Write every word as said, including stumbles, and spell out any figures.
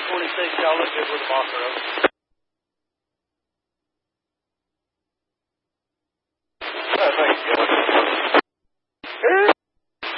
forty-six, y'all look good with the box road.